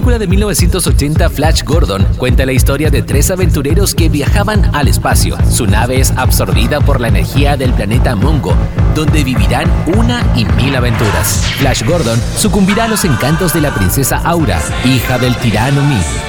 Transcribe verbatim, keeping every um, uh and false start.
película de mil novecientos ochenta Flash Gordon cuenta la historia de tres aventureros que viajaban al espacio. Su nave es absorbida por la energía del planeta Mongo, donde vivirán una y mil aventuras. Flash Gordon sucumbirá a los encantos de la princesa Aura, hija del tirano Mi,